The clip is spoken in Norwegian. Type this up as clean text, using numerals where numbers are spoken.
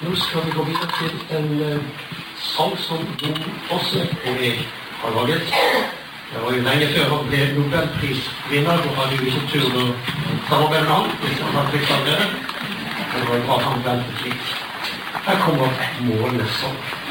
Nå skal vi gå videre til en sang som Jon Fosse og jeg har laget. Det var jo lenge før han ble Nobelprisvinner, og hadde jo ikke tur å samarbeide med han, hvis han hadde blitt allerede. Det var jo bare han ventet litt. Her kommer Månesang.